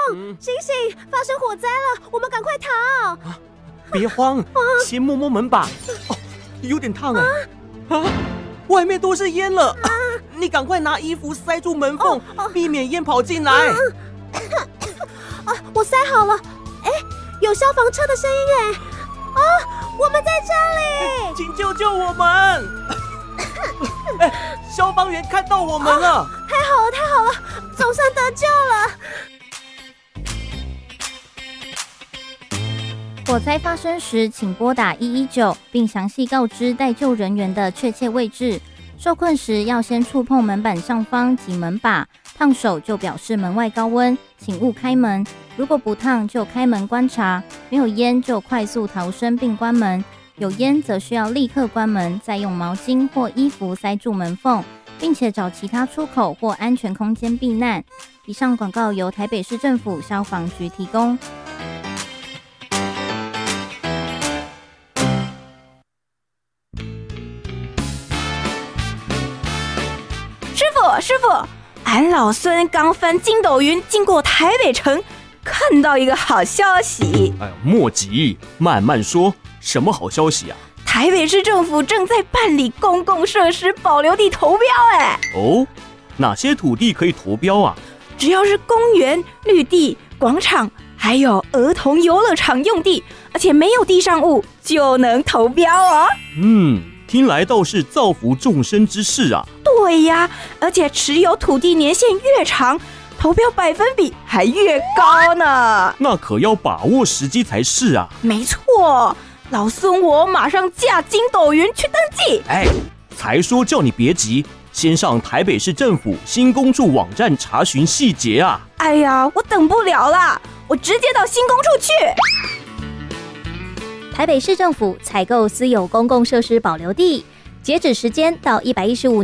醒醒！发生火灾了，我们赶快逃！ 别慌，先摸摸门把。哦，有点烫哎。外面都是烟了。你赶快拿衣服塞住门缝，避免烟跑进来。 我塞好了。哎，有消防车的声音哎。我们在这里， 请救救我们！消防员看到我们了。 太好了，太好了，总算得救了。 火灾发生时，请拨打119，并详细告知待救人员的确切位置。受困时要先触碰门板上方及门把，烫手就表示门外高温，请勿开门。如果不烫就开门观察，没有烟就快速逃生并关门，有烟则需要立刻关门，再用毛巾或衣服塞住门缝，并且找其他出口或安全空间避难。以上广告由台北市政府消防局提供。 师傅，俺老孙刚翻筋斗云经过台北城，看到一个好消息。 哎呀，莫急，慢慢说，什么好消息啊？ 台北市政府正在办理公共设施保留地投标。 哦，哪些土地可以投标啊？ 只要是公园、绿地、广场，还有儿童游乐场用地，而且没有地上物，就能投标哦。 听来倒是造福众生之事啊。 对呀，而且持有土地年限越长，投标百分比还越高呢。 那可要把握时机才是啊。 没错，老孙我马上驾筋斗云去登记。 才说叫你别急，先上台北市政府新公处网站查询细节啊。 哎呀，我等不了啦，我直接到新公处去。 台北市政府采购私有公共设施保留地，截止时间到115